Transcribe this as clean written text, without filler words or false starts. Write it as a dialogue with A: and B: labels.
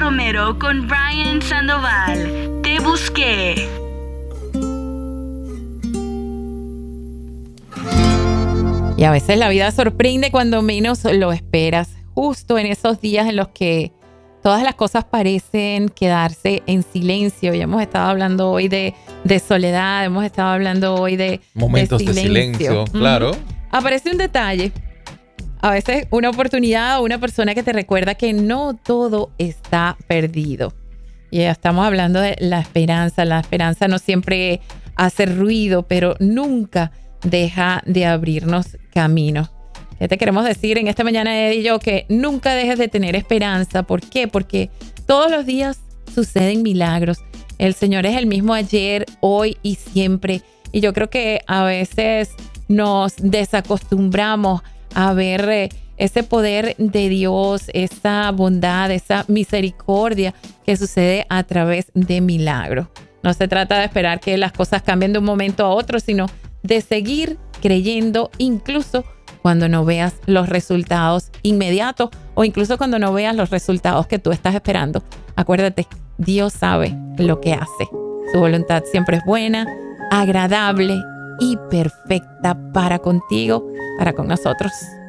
A: Romero con Brian Sandoval. Te busqué.
B: Y a veces la vida sorprende cuando menos lo esperas, justo en esos días en los que todas las cosas parecen quedarse en silencio. Y hemos estado hablando hoy de soledad, hemos estado hablando hoy de
C: momentos de silencio, claro.
B: Aparece un detalle, a veces una oportunidad o una persona que te recuerda que no todo está perdido. Y ya estamos hablando de la esperanza. La esperanza no siempre hace ruido, pero nunca deja de abrirnos camino. ¿Qué te queremos decir en esta mañana, Eddie y yo? Que nunca dejes de tener esperanza. ¿Por qué? Porque todos los días suceden milagros. El Señor es el mismo ayer, hoy y siempre. Y yo creo que a veces nos desacostumbramos a ver ese poder de Dios, esa bondad, esa misericordia que sucede a través de milagros. No se trata de esperar que las cosas cambien de un momento a otro, sino de seguir creyendo incluso cuando no veas los resultados inmediatos o incluso cuando no veas los resultados que tú estás esperando. Acuérdate, Dios sabe lo que hace. Su voluntad siempre es buena, agradable y perfecta para contigo, para con nosotros.